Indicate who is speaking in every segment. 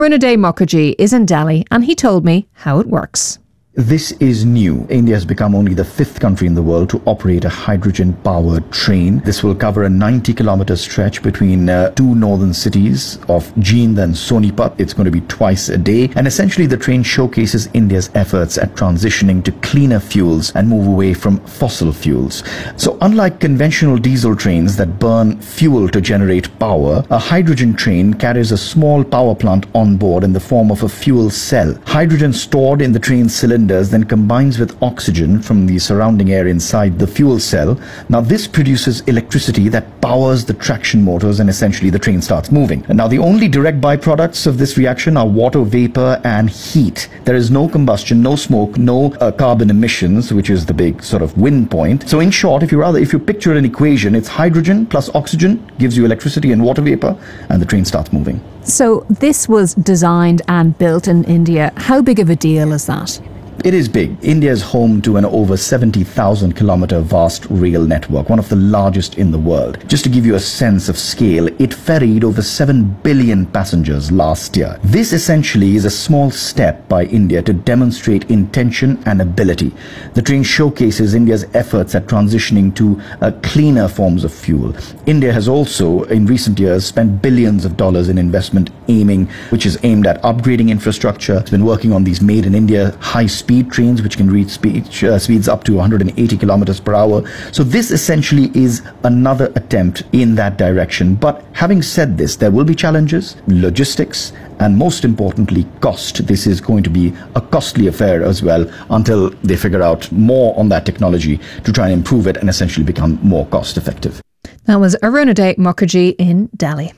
Speaker 1: Arunaday Mukherjee is in Delhi and he told me how it works.
Speaker 2: This is new. India has become only the 5th country in the world to operate a hydrogen-powered train. This will cover a 90-kilometer stretch between two northern cities of Jind and Sonipat. It's going to be twice a day. And essentially, the train showcases India's efforts at transitioning to cleaner fuels and move away from fossil fuels. So unlike conventional diesel trains that burn fuel to generate power, a hydrogen train carries a small power plant on board in the form of a fuel cell. Hydrogen stored in the train's cylinder then combines with oxygen from the surrounding air inside the fuel cell. Now this produces electricity that powers the traction motors and essentially the train starts moving. And now the only direct byproducts of this reaction are water vapor and heat. There is no combustion, no smoke, no carbon emissions, which is the big sort of win point. So in short, if you picture an equation, it's hydrogen plus oxygen gives you electricity and water vapor, and the train starts moving.
Speaker 1: So this was designed and built in India. How big of a deal is that?
Speaker 2: It is big. India is home to an over 70,000 kilometer vast rail network, one of the largest in the world. Just to give you a sense of scale, it ferried over 7 billion passengers last year. This essentially is a small step by India to demonstrate intention and ability. The train showcases India's efforts at transitioning to cleaner forms of fuel. India has also, in recent years, spent billions of dollars in investment which is aimed at upgrading infrastructure. It's been working on these made in India high-speed trains, which can reach speeds up to 180 kilometers per hour. So this essentially is another attempt in that direction. But having said this, there will be challenges, logistics, and most importantly, cost. This is going to be a costly affair as well until they figure out more on that technology to try and improve it and essentially become more cost effective.
Speaker 1: That was Arunaday Mukherjee in Delhi.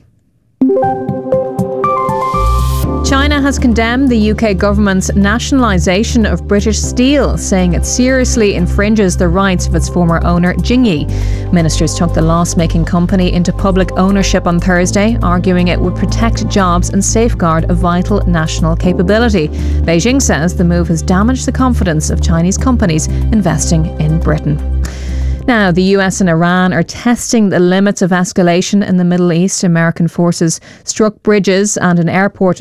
Speaker 1: China has condemned the UK government's nationalisation of British Steel, saying it seriously infringes the rights of its former owner, Jingyi. Ministers took the loss-making company into public ownership on Thursday, arguing it would protect jobs and safeguard a vital national capability. Beijing says the move has damaged the confidence of Chinese companies investing in Britain. Now, the US and Iran are testing the limits of escalation in the Middle East. American forces struck bridges and an airport